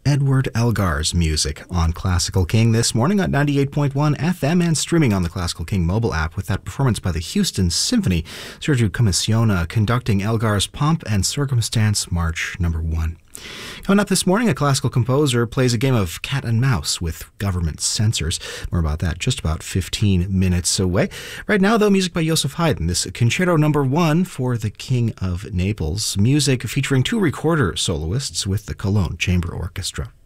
Edward Elgar's music on Classical King this morning at 98.1 FM and streaming on the Classical King mobile app with that performance by the Houston Symphony, Sergio Commissiona conducting Elgar's Pomp and Circumstance March No. 1. Coming up this morning, a classical composer plays a game of cat and mouse with government censors. More about that just about 15 minutes away. Right now, though, music by Joseph Haydn. This Concerto No. 1 for the King of Naples. Music featuring two recorder soloists with the Cologne Chamber Orchestra.